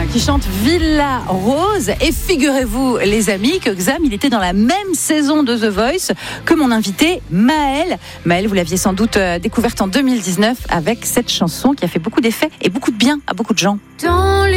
qui chante Villa Rose. Et figurez-vous, les amis, que Xam, il était dans la même saison de The Voice que mon invité Maëlle. Maëlle, vous l'aviez sans doute découverte en 2019 avec cette chanson qui a fait beaucoup d'effets et beaucoup de bien à beaucoup de gens.